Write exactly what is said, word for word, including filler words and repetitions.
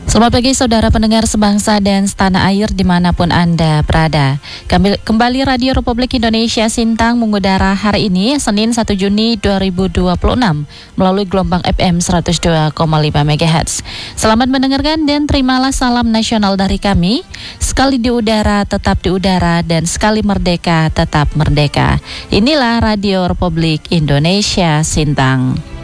Selamat pagi saudara pendengar sebangsa dan setanah air dimanapun Anda berada. Kembali Radio Republik Indonesia Sintang mengudara hari ini Senin satu Juni dua ribu dua puluh enam melalui gelombang F M seratus dua koma lima megahertz. Selamat mendengarkan dan terimalah salam nasional dari kami. Sekali di udara tetap di udara dan sekali merdeka tetap merdeka. Inilah Radio Republik Indonesia Sintang.